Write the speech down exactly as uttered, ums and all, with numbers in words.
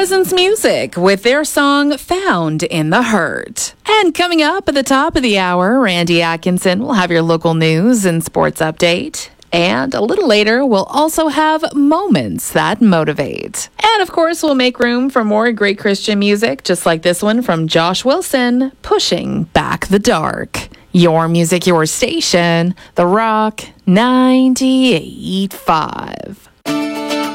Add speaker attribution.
Speaker 1: Presence Music with their song Found in the Hurt. And coming up at the top of the hour, Randy Atkinson will have your local news and sports update. And a little later, we'll also have Moments That Motivate. And of course, we'll make room for more great Christian music, just like this one from Josh Wilson, Pushing Back the Dark. Your music, your station, The Rock ninety-eight point five.